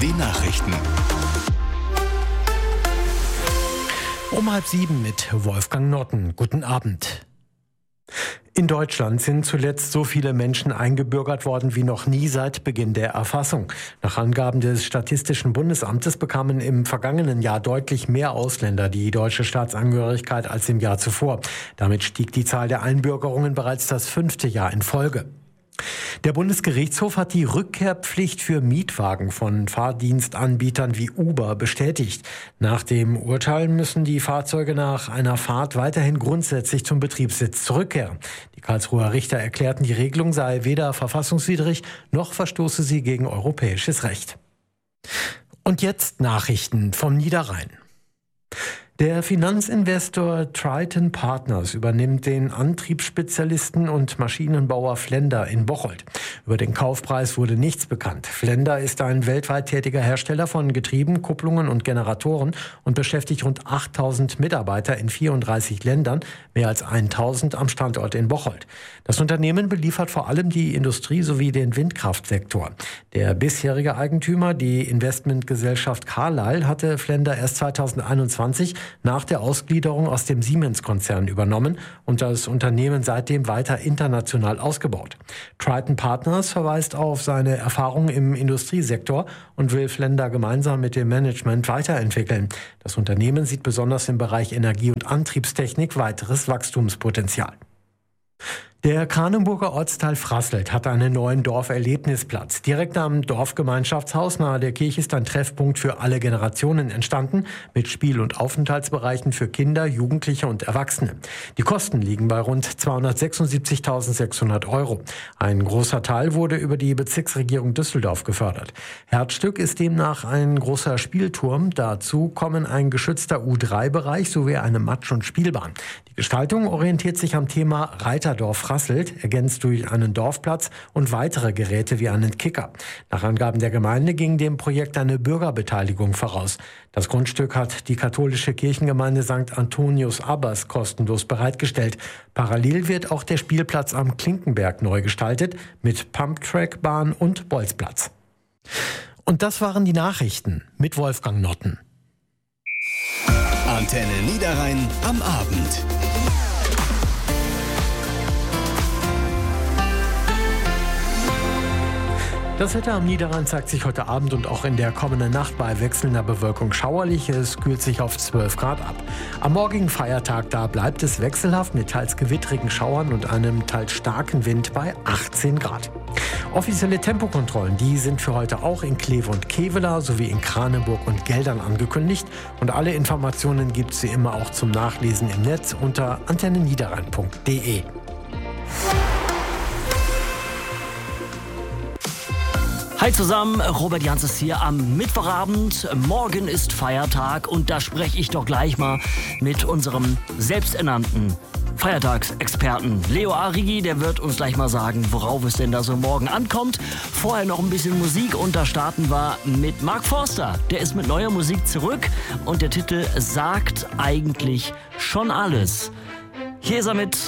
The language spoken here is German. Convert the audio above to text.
Die Nachrichten. Um 6:30 mit Wolfgang Notten. Guten Abend. In Deutschland sind zuletzt so viele Menschen eingebürgert worden wie noch nie seit Beginn der Erfassung. Nach Angaben des Statistischen Bundesamtes bekamen im vergangenen Jahr deutlich mehr Ausländer die deutsche Staatsangehörigkeit als im Jahr zuvor. Damit stieg die Zahl der Einbürgerungen bereits das 5. Jahr in Folge. Der Bundesgerichtshof hat die Rückkehrpflicht für Mietwagen von Fahrdienstanbietern wie Uber bestätigt. Nach dem Urteil müssen die Fahrzeuge nach einer Fahrt weiterhin grundsätzlich zum Betriebssitz zurückkehren. Die Karlsruher Richter erklärten, die Regelung sei weder verfassungswidrig noch verstoße sie gegen europäisches Recht. Und jetzt Nachrichten vom Niederrhein. Der Finanzinvestor Triton Partners übernimmt den Antriebsspezialisten und Maschinenbauer Flender in Bocholt. Über den Kaufpreis wurde nichts bekannt. Flender ist ein weltweit tätiger Hersteller von Getrieben, Kupplungen und Generatoren und beschäftigt rund 8.000 Mitarbeiter in 34 Ländern, mehr als 1.000 am Standort in Bocholt. Das Unternehmen beliefert vor allem die Industrie sowie den Windkraftsektor. Der bisherige Eigentümer, die Investmentgesellschaft Carlyle, hatte Flender erst 2021 nach der Ausgliederung aus dem Siemens-Konzern übernommen und das Unternehmen seitdem weiter international ausgebaut. Triton Partners verweist auf seine Erfahrungen im Industriesektor und will Flender gemeinsam mit dem Management weiterentwickeln. Das Unternehmen sieht besonders im Bereich Energie- und Antriebstechnik weiteres Wachstumspotenzial. Der Kranenburger Ortsteil Frasselt hat einen neuen Dorferlebnisplatz. Direkt am Dorfgemeinschaftshaus nahe der Kirche ist ein Treffpunkt für alle Generationen entstanden, mit Spiel- und Aufenthaltsbereichen für Kinder, Jugendliche und Erwachsene. Die Kosten liegen bei rund 276.600 €. Ein großer Teil wurde über die Bezirksregierung Düsseldorf gefördert. Herzstück ist demnach ein großer Spielturm. Dazu kommen ein geschützter U3-Bereich sowie eine Matsch- und Spielbahn. Die Gestaltung orientiert sich am Thema Reiterdorf Frasselt, ergänzt durch einen Dorfplatz und weitere Geräte wie einen Kicker. Nach Angaben der Gemeinde ging dem Projekt eine Bürgerbeteiligung voraus. Das Grundstück hat die katholische Kirchengemeinde St. Antonius Abbas kostenlos bereitgestellt. Parallel wird auch der Spielplatz am Klinkenberg neu gestaltet mit Pumptrack-Bahn und Bolzplatz. Und das waren die Nachrichten mit Wolfgang Notten. Antenne Niederrhein am Abend. Das Wetter am Niederrhein zeigt sich heute Abend und auch in der kommenden Nacht bei wechselnder Bewölkung schauerlich. Es kühlt sich auf 12 Grad ab. Am morgigen Feiertag, da bleibt es wechselhaft mit teils gewittrigen Schauern und einem teils starken Wind bei 18 Grad. Offizielle Tempokontrollen, die sind für heute auch in Kleve und Kevela sowie in Kranenburg und Geldern angekündigt. Und alle Informationen gibt es wie immer auch zum Nachlesen im Netz unter antenneniederrhein.de. Hi zusammen, Robert Jans ist hier am Mittwochabend. Morgen ist Feiertag und da spreche ich doch gleich mal mit unserem selbsternannten Feiertagsexperten Leo Arrighi. Der wird uns gleich mal sagen, worauf es denn da so morgen ankommt. Vorher noch ein bisschen Musik und da starten wir mit Mark Forster. Der ist mit neuer Musik zurück und der Titel sagt eigentlich schon alles. Hier ist er mit